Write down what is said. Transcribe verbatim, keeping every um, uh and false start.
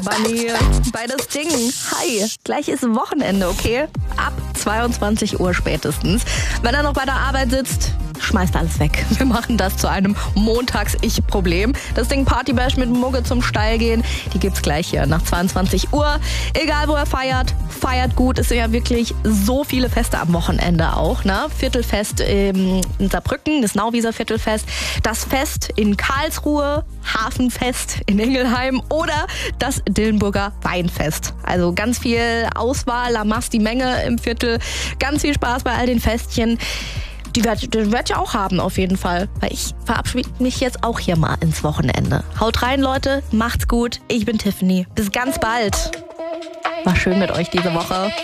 Bei mir, bei das Ding. Hi, gleich ist Wochenende, okay? Ab zweiundzwanzig Uhr spätestens. Wenn er noch bei der Arbeit sitzt, schmeißt alles weg. Wir machen das zu einem Montags-Ich-Problem. Das Ding Partybash mit Mugge zum Stall gehen, die gibt's gleich hier nach zweiundzwanzig Uhr. Egal, wo er feiert, feiert gut. Es sind ja wirklich so viele Feste am Wochenende auch, ne? Viertelfest in Saarbrücken, das Nauwieser Viertelfest, das Fest in Karlsruhe, Hafenfest in Ingelheim oder das Dillenburger Weinfest. Also ganz viel Auswahl, la masse die Menge im Viertel. Ganz viel Spaß bei all den Festchen. Die werde werd ich auch haben auf jeden Fall, weil ich verabschiede mich jetzt auch hier mal ins Wochenende. Haut rein, Leute, macht's gut. Ich bin Tiffany. Bis ganz bald. War schön mit euch diese Woche.